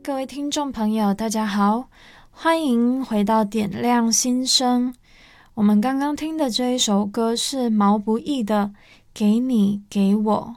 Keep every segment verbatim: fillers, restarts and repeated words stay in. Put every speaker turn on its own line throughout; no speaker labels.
各位听众朋友，大家好，欢迎回到点亮心声。我们刚刚听的这一首歌是毛不易的《给你给我》。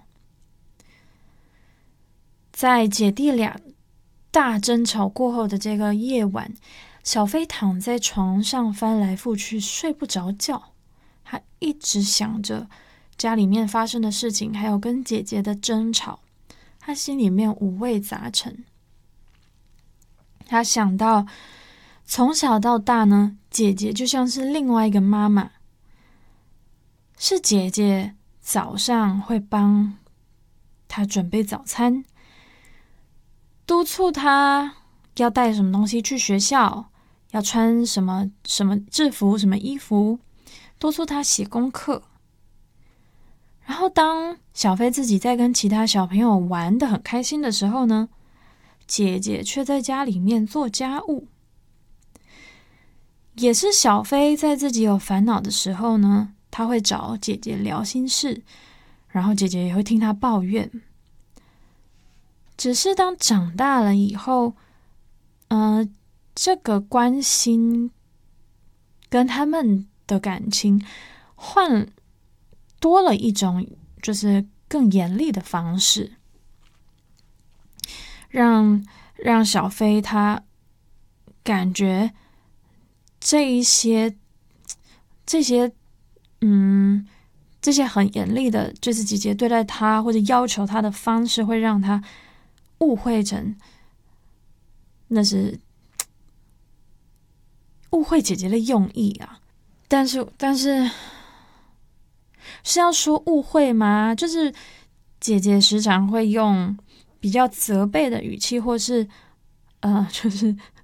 在姐弟俩大争吵过后的这个夜晚，小飞躺在床上翻来覆去，睡不着觉。他一直想着家里面发生的事情，还有跟姐姐的争吵，他心里面五味杂陈。他想到从小到大呢，姐姐就像是另外一个妈妈，是姐姐早上会帮他准备早餐，督促他要带什么东西去学校，要穿什么什么制服什么衣服，督促他写功课。然后当小飞自己在跟其他小朋友玩得很开心的时候呢，姐姐却在家里面做家务。也是小飞在自己有烦恼的时候呢，他会找姐姐聊心事，然后姐姐也会听他抱怨。只是当长大了以后，呃，这个关心跟他们的感情换多了一种就是更严厉的方式，让让小飞他感觉这一些这些嗯这些很严厉的，就是姐姐对待他或者要求他的方式，会让他误会成那是误会姐姐的用意啊。但是但是是要说误会吗？就是姐姐时常会用比较责备的语气，或是呃，就是